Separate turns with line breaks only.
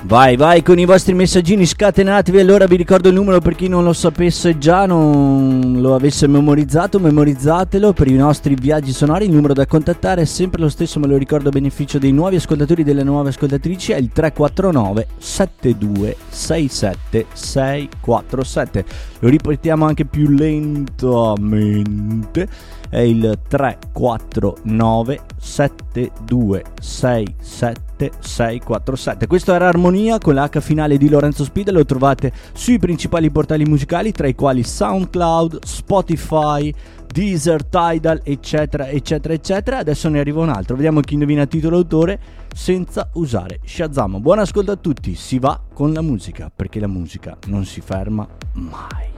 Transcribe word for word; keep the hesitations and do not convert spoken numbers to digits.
Vai, vai con i vostri messaggini scatenatevi. Allora vi ricordo il numero per chi non lo sapesse già, non lo avesse memorizzato, memorizzatelo per i nostri viaggi sonori. Il numero da contattare è sempre lo stesso, me lo ricordo a beneficio dei nuovi ascoltatori e delle nuove ascoltatrici, è il tre quattro nove sette due sei sette sei quattro sette. Lo ripetiamo anche più lentamente, è il tre quattro nove sette due sei sette sei quattro sette. Questo era Armonia con la H finale di Lorenzo Spida, lo trovate sui principali portali musicali, tra i quali SoundCloud, Spotify, Deezer, Tidal, eccetera eccetera eccetera. Adesso ne arriva un altro, vediamo chi indovina titolo e autore senza usare Shazam. Buon ascolto a tutti, si va con la musica, perché la musica non si ferma mai.